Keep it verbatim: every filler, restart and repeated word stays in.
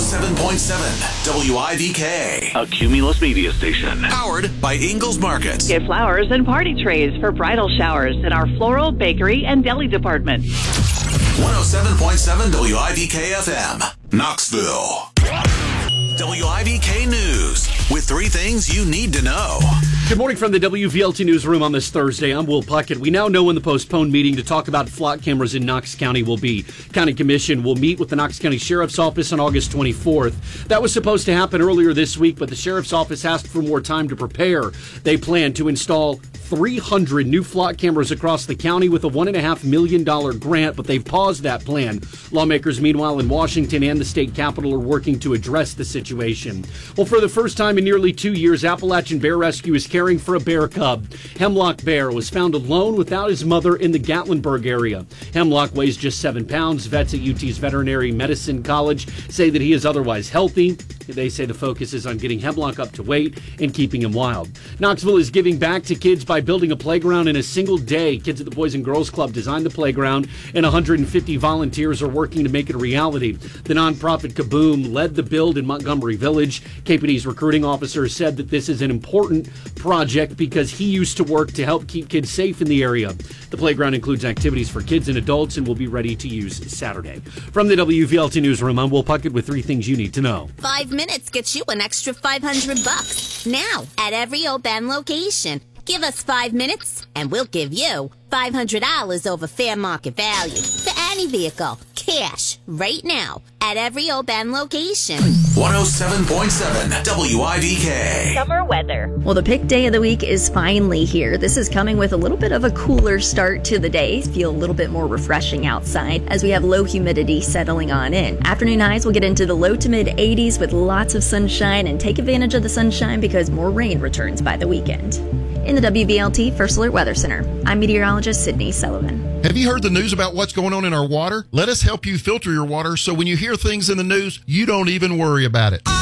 seven point seven W I V K. A Cumulus media station. Powered by Ingles Market. Get flowers and party trays for bridal showers in our floral, bakery, and deli department. one oh seven point seven W I V K F M, Knoxville. W I V K News, with three things you need to know. Good morning from the W V L T Newsroom on this Thursday. I'm Will Puckett. We now know when the postponed meeting to talk about flock cameras in Knox County will be. County Commission will meet with the Knox County Sheriff's Office on August twenty-fourth. That was supposed to happen earlier this week, but the Sheriff's Office asked for more time to prepare. They plan to install three hundred new flock cameras across the county with a one point five million dollars grant, but they've paused that plan. Lawmakers, meanwhile, in Washington and the state capitol are working to address the situation. Well, for the first time in nearly two years, Appalachian Bear Rescue is caring for a bear cub. Hemlock Bear was found alone without his mother in the Gatlinburg area. Hemlock weighs just seven pounds. Vets at U T's Veterinary Medicine College say that he is otherwise healthy. They say the focus is on getting Hemlock up to weight and keeping him wild. Knoxville is giving back to kids by building a playground in a single day. Kids at the Boys and Girls Club designed the playground, and one hundred fifty volunteers are working to make it a reality. The nonprofit Kaboom led the build in Montgomery Village. K P D's recruiting officer said that this is an important project because he used to work to help keep kids safe in the area. The playground includes activities for kids and adults and will be ready to use Saturday. From the W V L T Newsroom, I'm Will Puckett with three things you need to know. Five minutes gets you an extra five hundred bucks. Now, at every Oban location. Give us five minutes, and we'll give you five hundred dollars over fair market value for any vehicle. Cash, right now, at every Oban location. one oh seven point seven W I V K. Summer weather. Well, the pick day of the week is finally here. This is coming with a little bit of a cooler start to the day. Feel a little bit more refreshing outside as we have low humidity settling on in. Afternoon highs will get into the low to mid eighties with lots of sunshine, and take advantage of the sunshine because more rain returns by the weekend. In the W V L T First Alert Weather Center, I'm meteorologist Sydney Sullivan. Have you heard the news about what's going on in our water? Let us help you filter your water so when you hear things in the news, you don't even worry about it.